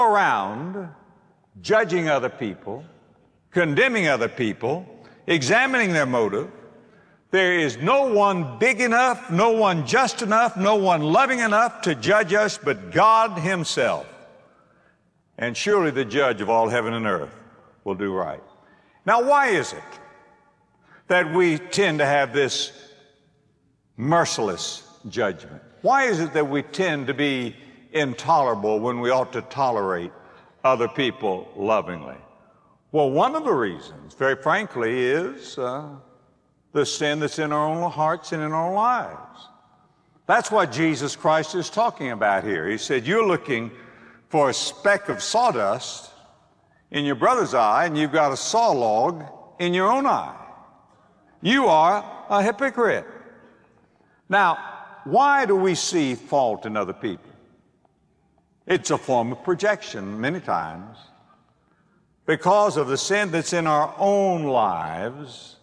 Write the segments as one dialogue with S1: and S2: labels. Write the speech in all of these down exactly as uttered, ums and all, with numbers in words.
S1: around judging other people, condemning other people, examining their motive. There is no one big enough, no one just enough, no one loving enough to judge us but God Himself. And surely the judge of all heaven and earth will do right. Now, why is it that we tend to have this merciless judgment? Why is it that we tend to be intolerable when we ought to tolerate other people lovingly? Well, one of the reasons, very frankly, is uh, the sin that's in our own hearts and in our own lives. That's what Jesus Christ is talking about here. He said, you're looking for a speck of sawdust in your brother's eye, and you've got a saw log in your own eye. You are a hypocrite. Now, why do we see fault in other people? It's a form of projection many times. Because of the sin that's in our own lives,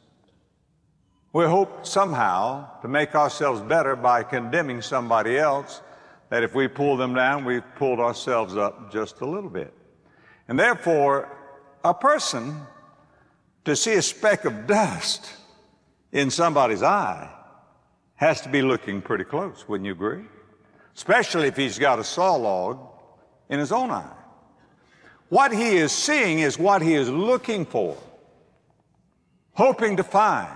S1: we hope somehow to make ourselves better by condemning somebody else, that if we pull them down, we've pulled ourselves up just a little bit. And therefore, a person, to see a speck of dust in somebody's eye, has to be looking pretty close, wouldn't you agree? Especially if he's got a saw log in his own eye. What he is seeing is what he is looking for, hoping to find.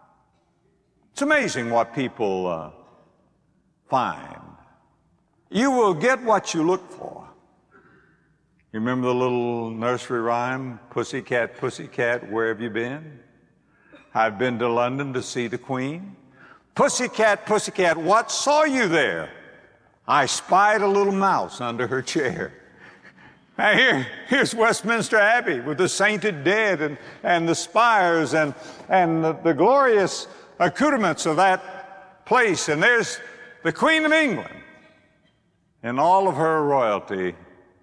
S1: It's amazing what people uh, find. You will get what you look for. You remember the little nursery rhyme, Pussycat, Pussycat, where have you been? I've been to London to see the Queen. Pussycat, Pussycat, what saw you there? I spied a little mouse under her chair. Now here, here's Westminster Abbey with the sainted dead and, and the spires and, and the, the glorious accoutrements of that place. And there's the Queen of England in all of her royalty.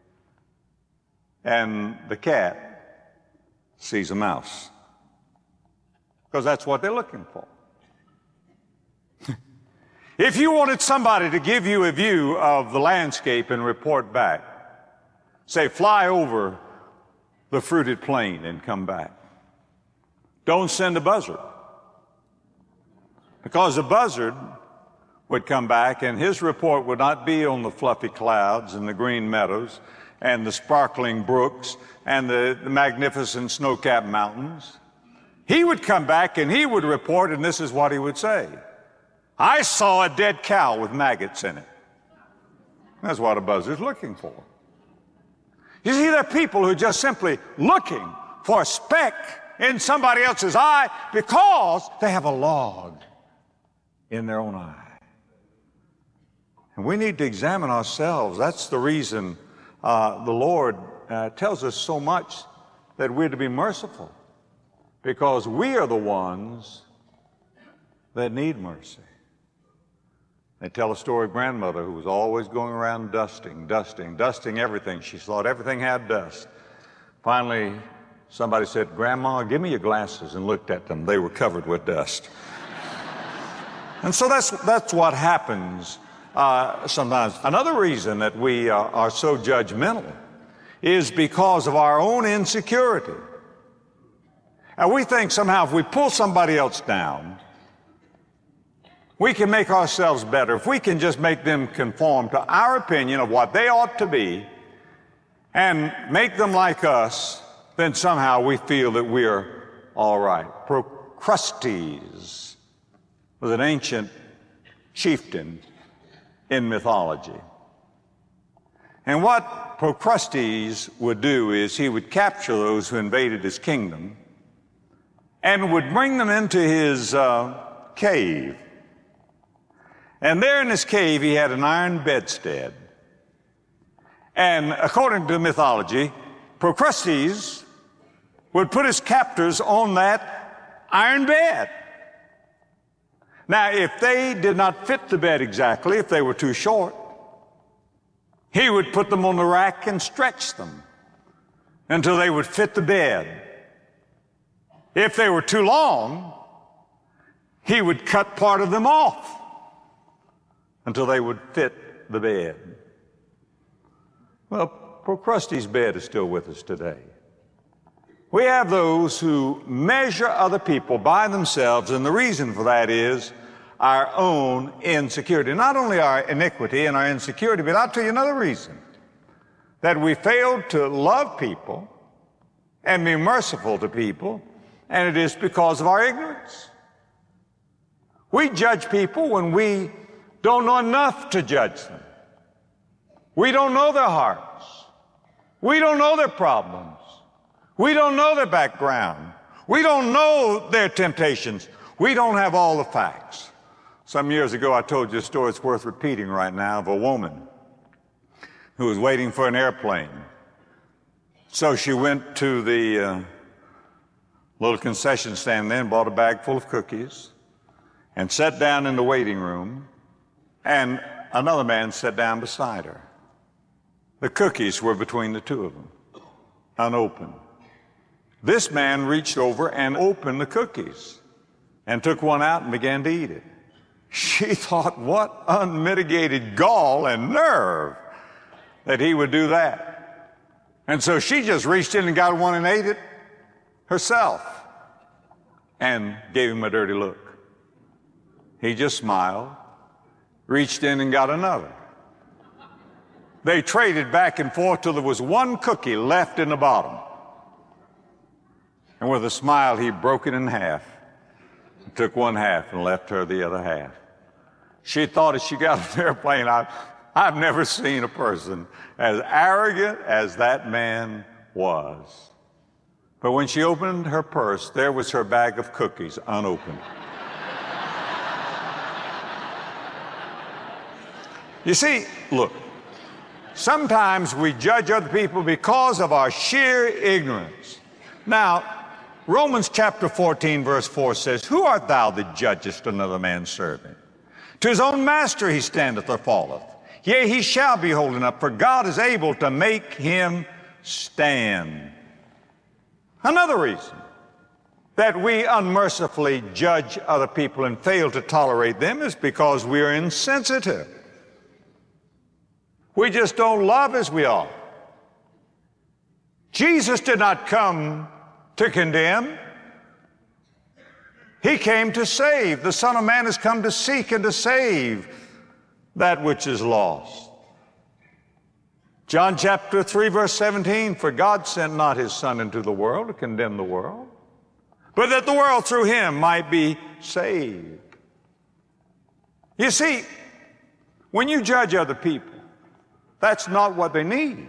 S1: And the cat sees a mouse. Because that's what they're looking for. If you wanted somebody to give you a view of the landscape and report back, say, fly over the fruited plain and come back. Don't send a buzzard. Because a buzzard would come back and his report would not be on the fluffy clouds and the green meadows and the sparkling brooks and the, the magnificent snow-capped mountains. He would come back and he would report, and this is what he would say. I saw a dead cow with maggots in it. That's what a buzzard's looking for. You see, there are people who are just simply looking for a speck in somebody else's eye because they have a log in their own eye. And we need to examine ourselves. That's the reason uh, the Lord uh, tells us so much that we're to be merciful, because we are the ones that need mercy. They tell a story of grandmother who was always going around dusting, dusting, dusting everything. She thought everything had dust. Finally, somebody said, Grandma, give me your glasses, and looked at them. They were covered with dust. And so that's, that's what happens uh, sometimes. Another reason that we uh, are so judgmental is because of our own insecurity. And we think somehow if we pull somebody else down, we can make ourselves better. If we can just make them conform to our opinion of what they ought to be and make them like us, then somehow we feel that we are all right. Procrustes was an ancient chieftain in mythology. And what Procrustes would do is he would capture those who invaded his kingdom and would bring them into his uh, cave. And there in his cave, he had an iron bedstead. And according to mythology, Procrustes would put his captors on that iron bed. Now, if they did not fit the bed exactly, if they were too short, he would put them on the rack and stretch them until they would fit the bed. If they were too long, he would cut part of them off until they would fit the bed. Well, Corporal Krusty's bed is still with us today. We have those who measure other people by themselves, and the reason for that is our own insecurity. Not only our iniquity and our insecurity, but I'll tell you another reason. That we fail to love people and be merciful to people, and it is because of our ignorance. We judge people when we don't know enough to judge them. We don't know their hearts. We don't know their problems. We don't know their background. We don't know their temptations. We don't have all the facts. Some years ago, I told you a story that's worth repeating right now of a woman who was waiting for an airplane. So she went to the uh, little concession stand then, bought a bag full of cookies, and sat down in the waiting room, and another man sat down beside her. The cookies were between the two of them, unopened. This man reached over and opened the cookies and took one out and began to eat it. She thought, what unmitigated gall and nerve that he would do that. And so she just reached in and got one and ate it herself and gave him a dirty look. He just smiled, reached in and got another. They traded back and forth till there was one cookie left in the bottom. And with a smile, he broke it in half, took one half and left her the other half. She thought as she got on the airplane, I've, I've never seen a person as arrogant as that man was. But when she opened her purse, there was her bag of cookies unopened. You see, look, sometimes we judge other people because of our sheer ignorance. Now, Romans chapter fourteen, verse four says, who art thou that judgest another man's servant? To his own master he standeth or falleth. Yea, he shall be holding up, for God is able to make him stand. Another reason that we unmercifully judge other people and fail to tolerate them is because we are insensitive. We just don't love as we ought. Jesus did not come to condemn. He came to save. The Son of Man has come to seek and to save that which is lost. John chapter three, verse seventeen, for God sent not his Son into the world to condemn the world, but that the world through him might be saved. You see, when you judge other people, that's not what they need.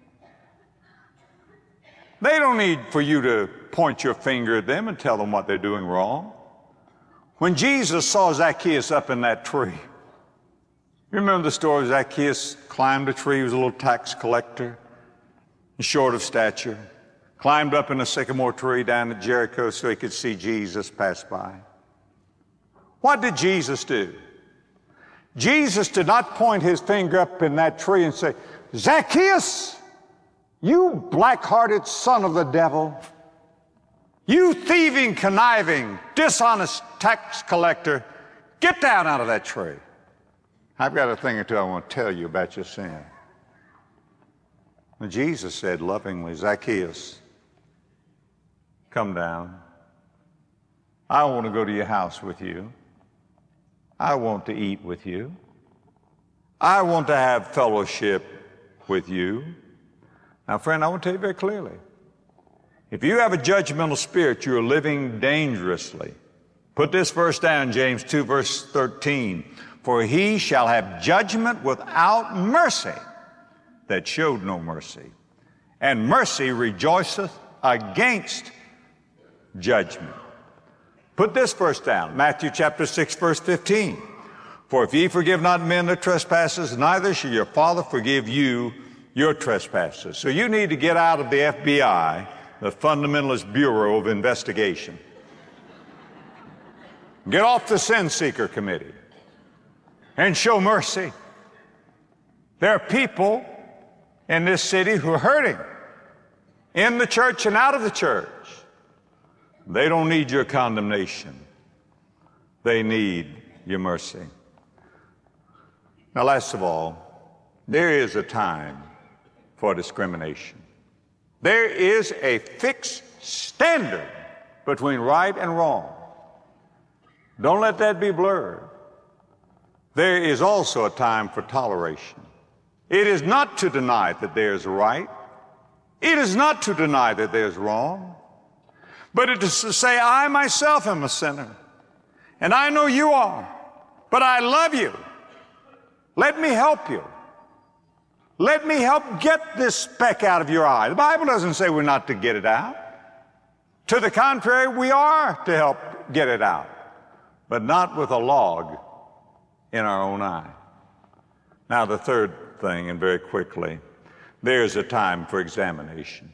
S1: They don't need for you to point your finger at them and tell them what they're doing wrong. When Jesus saw Zacchaeus up in that tree, you remember the story of Zacchaeus climbed a tree. He was a little tax collector, short of stature, climbed up in a sycamore tree down at Jericho so he could see Jesus pass by. What did Jesus do? Jesus did not point his finger up in that tree and say, Zacchaeus, you black-hearted son of the devil, you thieving, conniving, dishonest tax collector, get down out of that tree. I've got a thing or two I want to tell you about your sin. And Jesus said lovingly, Zacchaeus, come down. I want to go to your house with you. I want to eat with you. I want to have fellowship with you. Now, friend, I want to tell you very clearly, if you have a judgmental spirit, you are living dangerously. Put this verse down, James two, verse thirteen. For he shall have judgment without mercy that showed no mercy. And mercy rejoiceth against judgment. Put this verse down, Matthew chapter six, verse fifteen. For if ye forgive not men their trespasses, neither shall your Father forgive you your trespasses. So you need to get out of the F B I, the Fundamentalist Bureau of Investigation. Get off the Sin Seeker Committee and show mercy. There are people in this city who are hurting, in the church and out of the church. They don't need your condemnation. They need your mercy. Now, last of all, there is a time for discrimination. There is a fixed standard between right and wrong. Don't let that be blurred. There is also a time for toleration. It is not to deny that there's right. It is not to deny that there's wrong. But it is to say, I myself am a sinner. And I know you are. But I love you. Let me help you. Let me help get this speck out of your eye. The Bible doesn't say we're not to get it out. To the contrary, we are to help get it out. But not with a log in our own eye. Now, the third thing, and very quickly, there's a time for examination.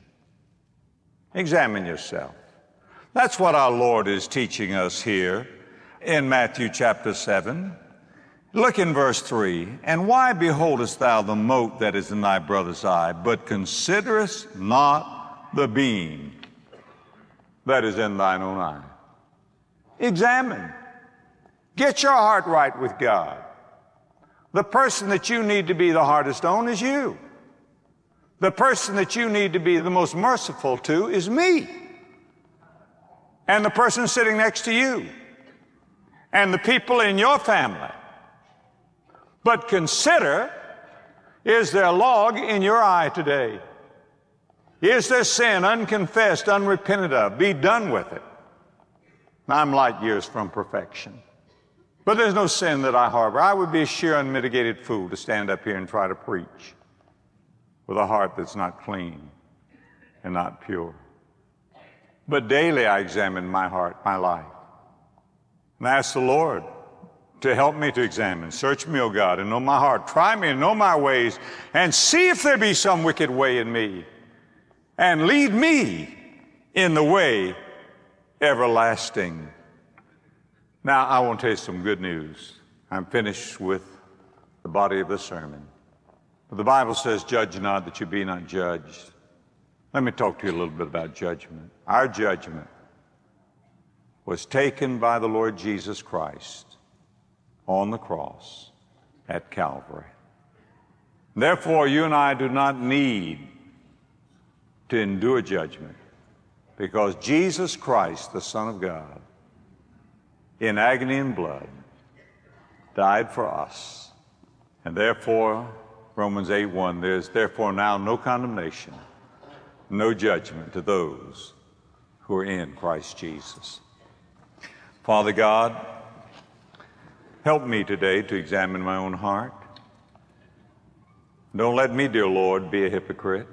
S1: Examine yourself. That's what our Lord is teaching us here in Matthew chapter seven. Look in verse three. And why beholdest thou the mote that is in thy brother's eye, but considerest not the beam that is in thine own eye? Examine. Get your heart right with God. The person that you need to be the hardest on is you. The person that you need to be the most merciful to is me. And the person sitting next to you. And the people in your family. But consider, is there a log in your eye today? Is there sin unconfessed, unrepented of? Be done with it. I'm light years from perfection. But there's no sin that I harbor. I would be a sheer unmitigated fool to stand up here and try to preach with a heart that's not clean and not pure. But daily I examine my heart, my life. And I ask the Lord to help me to examine. Search me, O God, and know my heart. Try me and know my ways, and see if there be some wicked way in me. And lead me in the way everlasting. Now, I want to tell you some good news. I'm finished with the body of the sermon. But the Bible says, judge not that you be not judged. Let me talk to you a little bit about judgment. Our judgment was taken by the Lord Jesus Christ on the cross at Calvary. Therefore, you and I do not need to endure judgment, because Jesus Christ, the Son of God, in agony and blood, died for us. And therefore, Romans eight one, there's therefore now no condemnation, no judgment to those who are in Christ Jesus. Father God, help me today to examine my own heart. Don't let me, dear Lord, be a hypocrite,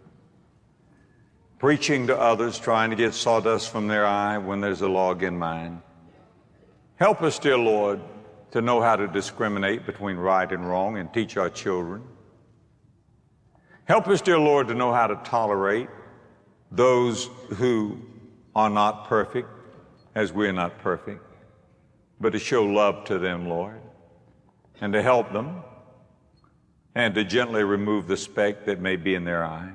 S1: preaching to others, trying to get sawdust from their eye when there's a log in mine. Help us, dear Lord, to know how to discriminate between right and wrong and teach our children. Help us, dear Lord, to know how to tolerate those who are not perfect, as we are not perfect, but to show love to them, Lord, and to help them, and to gently remove the speck that may be in their eye.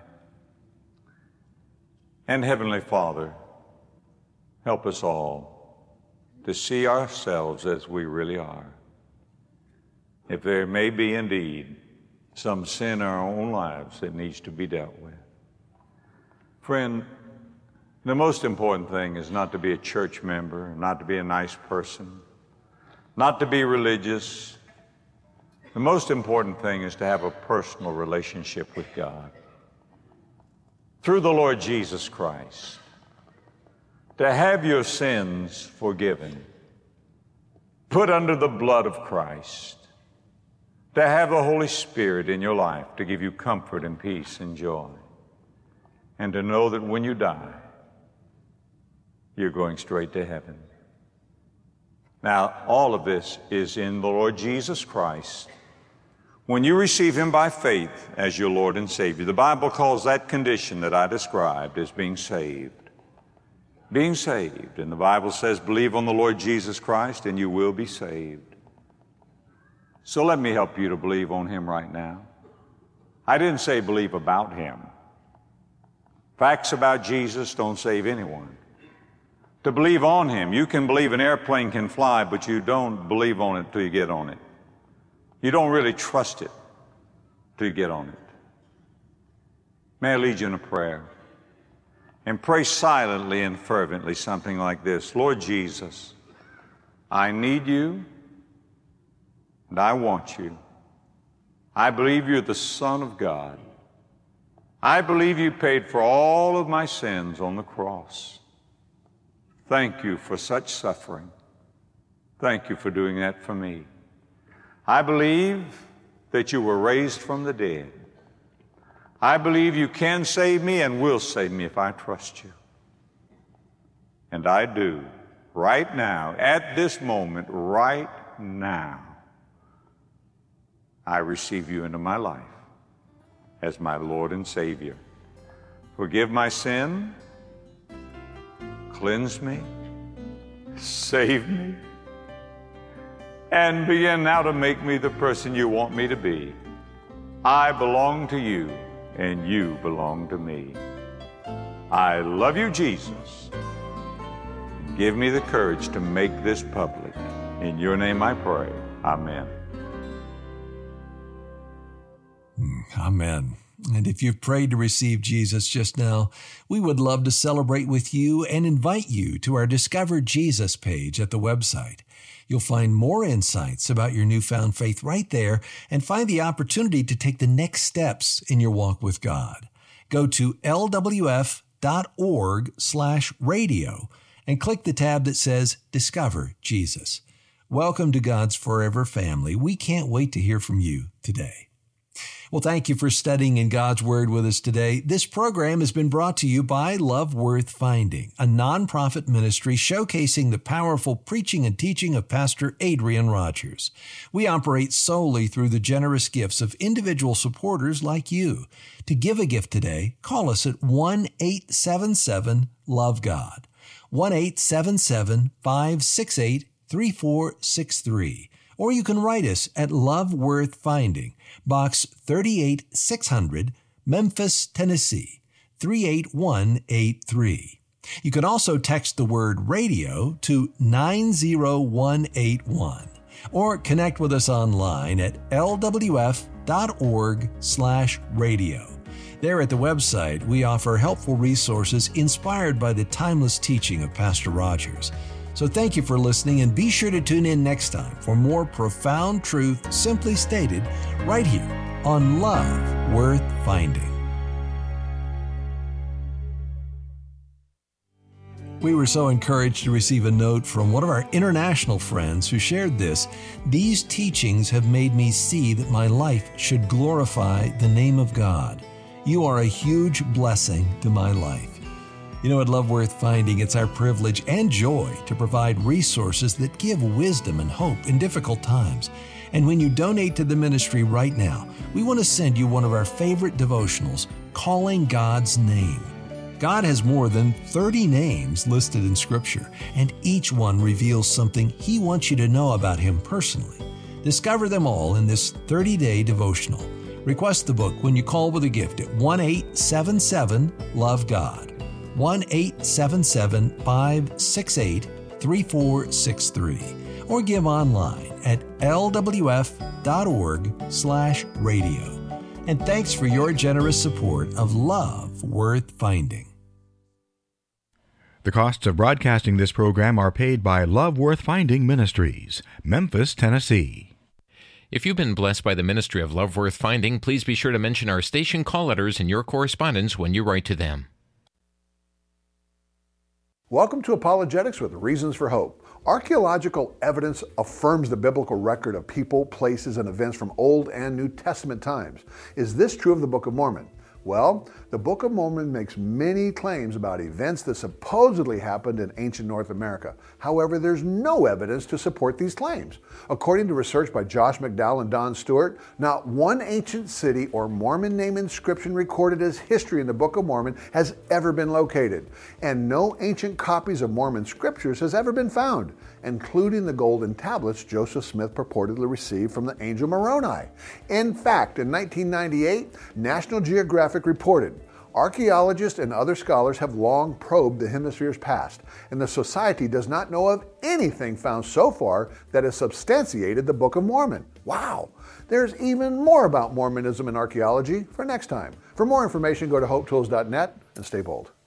S1: And Heavenly Father, help us all to see ourselves as we really are. If there may be indeed some sin in our own lives that needs to be dealt with. Friend, the most important thing is not to be a church member, not to be a nice person, not to be religious. The most important thing is to have a personal relationship with God through the Lord Jesus Christ. To have your sins forgiven, put under the blood of Christ, to have the Holy Spirit in your life to give you comfort and peace and joy, and to know that when you die, you're going straight to heaven. Now, all of this is in the Lord Jesus Christ. When you receive Him by faith as your Lord and Savior, the Bible calls that condition that I described as being saved. Being saved. And the Bible says, believe on the Lord Jesus Christ and you will be saved. So let me help you to believe on Him right now. I didn't say believe about Him. Facts about Jesus don't save anyone. To believe on Him, you can believe an airplane can fly, but you don't believe on it till you get on it. You don't really trust it till you get on it. May I lead you in a prayer? And pray silently and fervently something like this. Lord Jesus, I need you and I want you. I believe you're the Son of God. I believe you paid for all of my sins on the cross. Thank you for such suffering. Thank you for doing that for me. I believe that you were raised from the dead. I believe you can save me and will save me if I trust you. And I do, right now, at this moment, right now. I receive you into my life as my Lord and Savior. Forgive my sin, cleanse me, save me, and begin now to make me the person you want me to be. I belong to you, and you belong to me. I love you, Jesus. Give me the courage to make this public. In your name I pray. Amen.
S2: Amen. And if you've prayed to receive Jesus just now, we would love to celebrate with you and invite you to our Discover Jesus page at the website. You'll find more insights about your newfound faith right there and find the opportunity to take the next steps in your walk with God. Go to L W F dot org slash radio and click the tab that says Discover Jesus. Welcome to God's Forever Family. We can't wait to hear from you today. Well, thank you for studying in God's Word with us today. This program has been brought to you by Love Worth Finding, a nonprofit ministry showcasing the powerful preaching and teaching of Pastor Adrian Rogers. We operate solely through the generous gifts of individual supporters like you. To give a gift today, call us at one eight seven seven love God, one eight seven seven five six eight three four six three. Or you can write us at Love Worth Finding, Box thirty-eight six hundred, Memphis, Tennessee, three eight one eight three. You can also text the word radio to nine zero one eight one or connect with us online at L W F dot org slash radio. There at the website, we offer helpful resources inspired by the timeless teaching of Pastor Rogers. So thank you for listening, and be sure to tune in next time for more profound truth simply stated right here on Love Worth Finding. We were so encouraged to receive a note from one of our international friends who shared this. These teachings have made me see that my life should glorify the name of God. You are a huge blessing to my life. You know, at Love Worth Finding, it's our privilege and joy to provide resources that give wisdom and hope in difficult times. And when you donate to the ministry right now, we want to send you one of our favorite devotionals, Calling God's Name. God has more than thirty names listed in Scripture, and each one reveals something He wants you to know about Him personally. Discover them all in this thirty-day devotional. Request the book when you call with a gift at one eight seven seven love God. one eight seven seven five six eight three four six three, or give online at L W F dot org slash radio. And thanks for your generous support of Love Worth Finding.
S3: The costs of broadcasting this program are paid by Love Worth Finding Ministries, Memphis, Tennessee.
S4: If you've been blessed by the ministry of Love Worth Finding, please be sure to mention our station call letters in your correspondence when you write to them.
S5: Welcome to Apologetics with Reasons for Hope. Archaeological evidence affirms the biblical record of people, places, and events from Old and New Testament times. Is this true of the Book of Mormon? Well, the Book of Mormon makes many claims about events that supposedly happened in ancient North America. However, there's no evidence to support these claims. According to research by Josh McDowell and Don Stewart, not one ancient city or Mormon name inscription recorded as history in the Book of Mormon has ever been located, and no ancient copies of Mormon scriptures has ever been found, including the golden tablets Joseph Smith purportedly received from the angel Moroni. In fact, in nineteen ninety-eight, National Geographic reported, Archaeologists and other scholars have long probed the hemisphere's past, and the Society does not know of anything found so far that has substantiated the Book of Mormon. Wow! There's even more about Mormonism and archaeology for next time. For more information, go to hope tools dot net and stay bold.